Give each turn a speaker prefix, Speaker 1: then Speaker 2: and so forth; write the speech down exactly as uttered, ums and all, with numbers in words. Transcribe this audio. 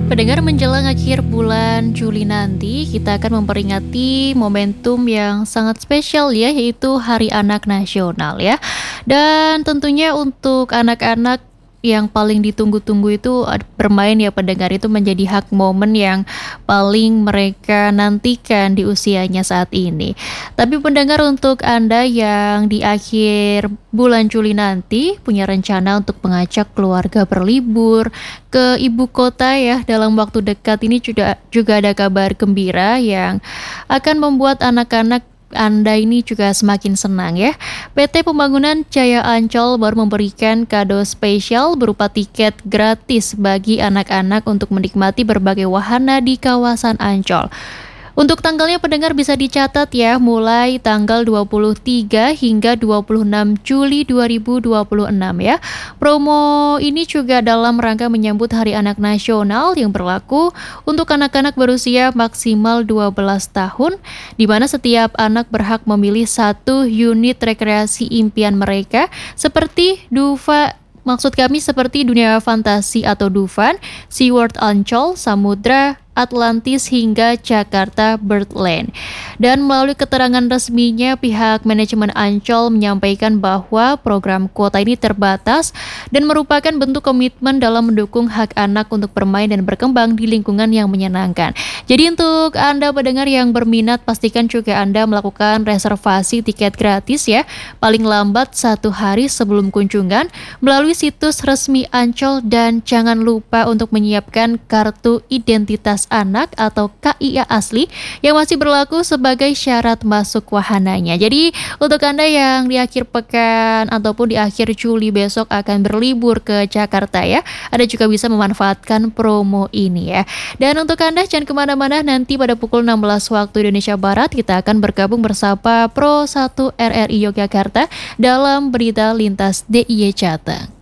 Speaker 1: Pendengar, menjelang akhir bulan Juli nanti, kita akan memperingati momentum yang sangat spesial ya, yaitu Hari Anak Nasional ya. Dan tentunya untuk anak-anak yang paling ditunggu-tunggu itu ad- bermain ya pendengar, itu menjadi hak momen yang paling mereka nantikan di usianya saat ini. Tapi pendengar, untuk Anda yang di akhir bulan Juli nanti punya rencana untuk mengajak keluarga berlibur ke ibu kota ya dalam waktu dekat ini, juga juga ada kabar gembira yang akan membuat anak-anak anda ini juga semakin senang ya. P T Pembangunan Jaya Ancol baru memberikan kado spesial berupa tiket gratis bagi anak-anak untuk menikmati berbagai wahana di kawasan Ancol. Untuk tanggalnya pendengar bisa dicatat ya, mulai tanggal dua puluh tiga hingga dua puluh enam Juli dua ribu dua puluh enam ya. Promo ini juga dalam rangka menyambut Hari Anak Nasional yang berlaku untuk anak-anak berusia maksimal dua belas tahun, di mana setiap anak berhak memilih satu unit rekreasi impian mereka seperti Duva. Maksud kami seperti dunia fantasi atau Dufan, SeaWorld Ancol, Samudra Atlantis hingga Jakarta Birdland. Dan melalui keterangan resminya, pihak manajemen Ancol menyampaikan bahwa program kuota ini terbatas dan merupakan bentuk komitmen dalam mendukung hak anak untuk bermain dan berkembang di lingkungan yang menyenangkan. Jadi untuk Anda pendengar yang berminat, pastikan juga Anda melakukan reservasi tiket gratis ya, paling lambat satu hari sebelum kunjungan melalui situs resmi Ancol, dan jangan lupa untuk menyiapkan kartu identitas anak atau K I A asli yang masih berlaku sebagai syarat masuk wahananya. Jadi untuk Anda yang di akhir pekan ataupun di akhir Juli besok akan berlibur ke Jakarta ya, Anda juga bisa memanfaatkan promo ini ya. Dan untuk Anda jangan kemana-mana, nanti pada pukul enam belas waktu Indonesia Barat kita akan bergabung bersama Pro satu R R I Yogyakarta dalam berita lintas D I Y Jateng.